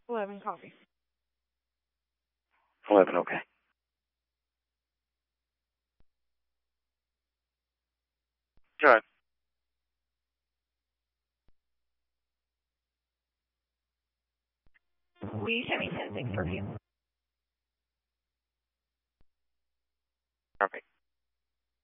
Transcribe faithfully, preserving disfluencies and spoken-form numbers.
eleven coffee. eleven, okay. Go ahead. Will you send me ten things perfume? Perfect.